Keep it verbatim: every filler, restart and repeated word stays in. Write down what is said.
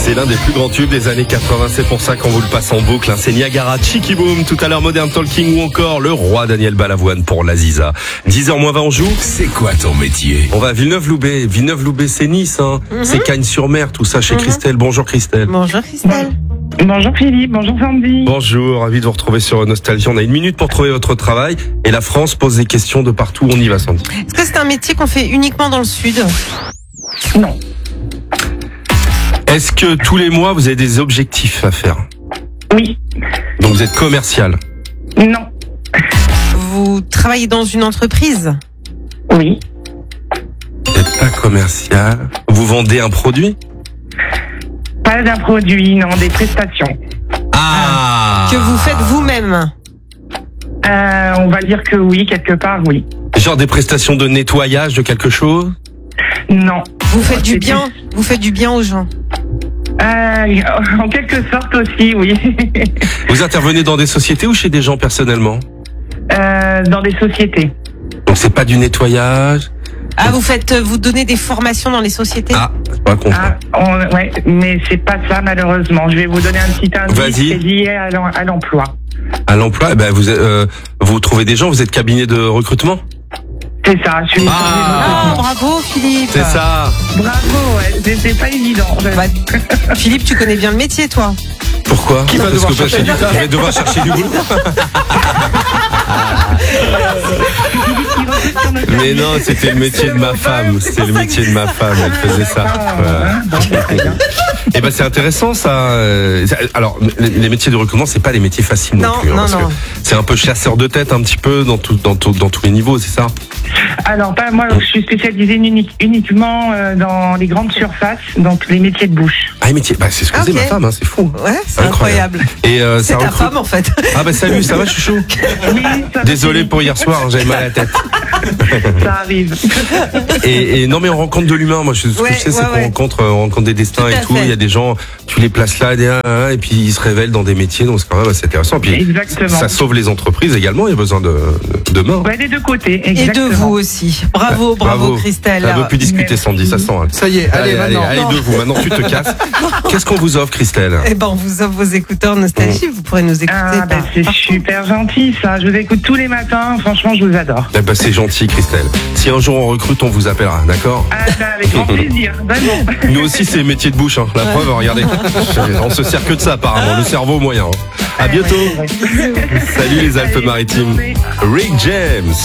C'est l'un des plus grands tubes des années quatre-vingts, c'est pour ça qu'on vous le passe en boucle. Hein. C'est Niagara, Chicky Boom, tout à l'heure Modern Talking ou encore le roi Daniel Balavoine pour l'Aziza. dix heures moins vingt, on joue. C'est quoi ton métier? On va à Villeneuve-Loubet. Villeneuve-Loubet, c'est Nice, hein. Mm-hmm. C'est Cagnes-sur-Mer, tout ça chez mm-hmm. Christelle. Bonjour Christelle. Bonjour Christelle. Bonjour Philippe, bonjour Sandy. Bonjour, ravi de vous retrouver sur Nostalgie. On a une minute pour trouver votre travail et la France pose des questions de partout. On y va, Sandy. Est-ce que c'est un métier qu'on fait uniquement dans le sud? Non. Est-ce que tous les mois vous avez des objectifs à faire? Oui. Donc vous êtes commercial? Non. Vous travaillez dans une entreprise? Oui. Vous n'êtes pas commercial. Vous vendez un produit? Pas d'un produit, non, des prestations. Ah. Que vous faites vous-même? Euh, on va dire que oui, quelque part, oui. Genre des prestations de nettoyage de quelque chose? Non. Vous faites du bien? Vous faites du bien aux gens? Euh, en quelque sorte aussi, oui. Vous intervenez dans des sociétés ou chez des gens personnellement? Euh, dans des sociétés. Donc c'est pas du nettoyage? Ah, vous faites, vous donnez des formations dans les sociétés? Ah, c'est pas con. Ah, on, ouais, mais c'est pas ça malheureusement. Je vais vous donner un petit indice. Vas-y. C'est lié à, l'em- à l'emploi. À l'emploi, eh ben vous euh, vous trouvez des gens, vous êtes cabinet de recrutement? C'est ça, je suis une Ah, bravo Philippe. C'est ça. Bravo, ouais, c'était pas évident. Bah, Philippe, tu connais bien le métier, toi. Pourquoi? Qui va Parce devoir que chercher du je vais devoir chercher du boulot. Mais non, c'était le métier de ma femme. C'était le métier de ma femme. Elle faisait ça. Voilà. Et ben c'est intéressant ça. Alors les métiers de recrutement, c'est pas les métiers faciles non, non plus. Hein, non, parce non. que c'est un peu chasseur de tête un petit peu dans tout, dans tout, dans tous les niveaux, c'est ça? Alors, pas moi, je suis spécialisée unique, uniquement euh, dans les grandes surfaces, donc les métiers de bouche. Ah les métiers, bah c'est ce que Ah, faisait okay. ma femme, hein, c'est fou. Ouais, c'est incroyable. Et euh, c'est ça ta recrute... femme en fait. Ah bah salut, ça va chouchou? Oui, ça Désolé pour hier soir, hein, j'avais mal à la tête. Ça arrive. Et, et non mais on rencontre de l'humain. Moi, je, ce ouais, que je sais, ouais, c'est qu'on ouais. rencontre, on rencontre des destins tout et tout. Fait. Il y a des gens, tu les places là, des, et puis ils se révèlent dans des métiers, donc c'est quand même assez intéressant. Puis exactement. Ça sauve les entreprises également. Il y a besoin de, de main. Ouais, des deux côtés. Exactement. Et de vous aussi. Bravo, Ouais, bravo, bravo Christelle. Elle veut plus discuter, Merci. Sandy, ça sent. Hein. Ça y est, allez, allez, maintenant. allez, allez de vous. Maintenant, tu te casses. Qu'est-ce qu'on vous offre, Christelle? Eh ben, on vous offre vos écouteurs Nostalgie. Vous pourrez nous écouter. Ah, ben, par- c'est par- super gentil, ça. Je vous écoute tous les matins. Franchement, je vous adore. Eh ben, c'est gentil, Christelle. Si un jour on recrute, on vous appellera, d'accord? Ah, ben, avec grand plaisir, vraiment. Nous aussi, c'est métier de bouche. Hein. La preuve, regardez. On se sert que de ça, apparemment. Le cerveau moyen. Hein. À bientôt. Salut les Alpes-Maritimes. Rick James.